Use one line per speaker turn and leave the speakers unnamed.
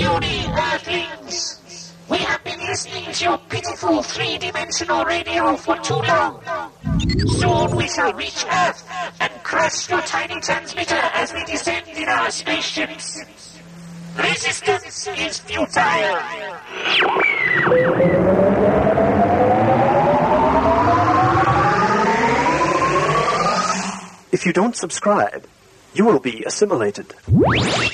puny Earthlings! We have been listening to your pitiful three-dimensional radio for too long. Soon we shall reach Earth and crush your tiny transmitter as we descend in our spaceships. Resistance is futile.
If you don't subscribe, you will be assimilated.